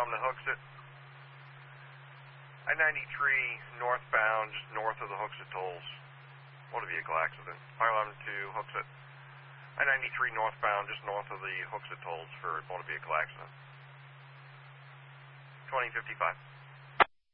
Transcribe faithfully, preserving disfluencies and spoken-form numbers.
com to Hooksett. I ninety-three northbound, just north of the Hooksett tolls. Motor vehicle accident. Fire alarm to Hooksett. I ninety-three northbound, just north of the Hooksett tolls for motor vehicle accident. twenty fifty-five.